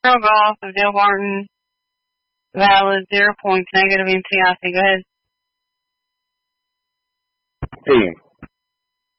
Golf of Dale Barton, valid 0 points, negative MCIC. Go ahead. Hey,